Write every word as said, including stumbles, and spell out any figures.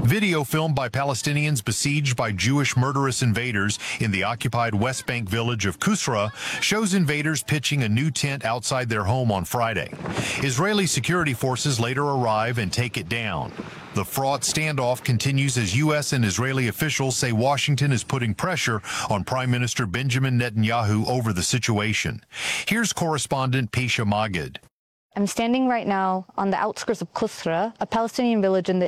Video filmed by Palestinians besieged by Jewish murderous invaders in the occupied West Bank village of Kusra shows invaders pitching a new tent outside their home on Friday. Israeli security forces later arrive and take it down. The fraught standoff continues as U S and Israeli officials say Washington is putting pressure on Prime Minister Benjamin Netanyahu over the situation. Here's correspondent Pisha Magid. I'm standing right now on the outskirts of Kusra, a Palestinian village in the